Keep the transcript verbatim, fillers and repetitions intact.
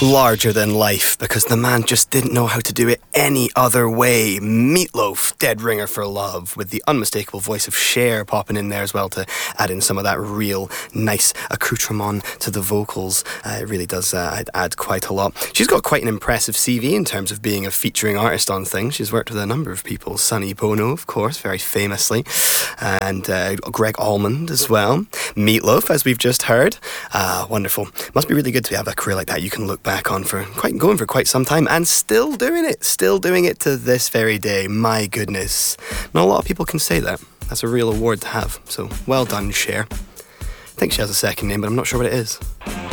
larger than life because the man just didn't know how to do it any other way. Meatloaf, Dead Ringer for Love, with the unmistakable voice of Cher popping in there as well to add in some of that real nice accoutrement to the vocals. Uh, it really does uh, add quite a lot. She's got quite an impressive C V in terms of being a featuring artist on things. She's worked with a number of people. Sonny Bono, of course, very famously, and uh, Greg Almond as well. Meatloaf, as we've just heard. Uh, wonderful. Must be really good to have a career like that you can look back on for quite going for quite some time and still doing it. Still doing it to this very day. My goodness. Not a lot of people can say that. That's a real award to have. So well done, Cher. I think she has a second name, but I'm not sure what it is.